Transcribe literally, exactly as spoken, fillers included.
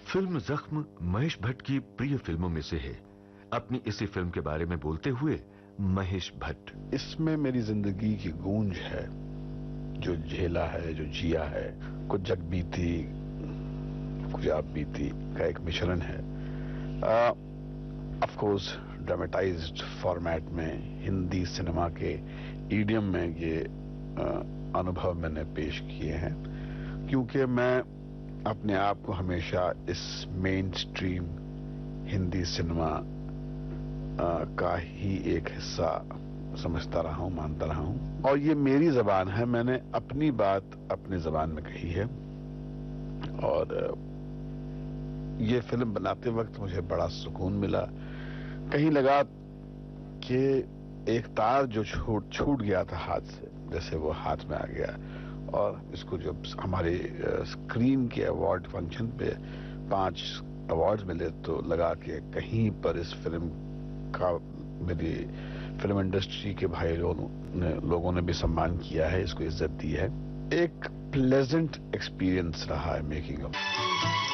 Film जख्म महेश भट्ट की प्रिय फिल्मों में से है। अपनी इसी फिल्म के बारे में बोलते हुए महेश भट्ट, इसमें मेरी जिंदगी की गूंज है, जो झेला है, जो जिया है, कुछ जग बीती कुछ आप बीती का एक मिश्रण है। ऑफ कोर्स ड्रामेटाइज्ड फॉर्मेट में हिंदी सिनेमा के ईडियम में ये uh, अनुभव मैंने पेश किए हैं, क्योंकि मैं अपने आप को हमेशा इस मेन स्ट्रीम हिंदी सिनेमा आ, का ही एक हिस्सा समझता रहा हूं, मानता रहा हूं, और ये मेरी जबान है। मैंने अपनी बात अपनी जबान में कही है, और ये फिल्म बनाते वक्त मुझे बड़ा सुकून मिला। कहीं लगा कि एक तार जो छूट छूट गया था हाथ से, जैसे वो हाथ में आ गया, और इसको जब हमारे स्क्रीन के अवार्ड फंक्शन पे पांच अवार्ड्स मिले तो लगा कि कहीं पर इस फिल्म का मेरी फिल्म इंडस्ट्री के भाई लोगों ने लोगों ने भी सम्मान किया है, इसको इज्जत दी है। एक प्लेजेंट एक्सपीरियंस रहा है मेकिंग ऑफ।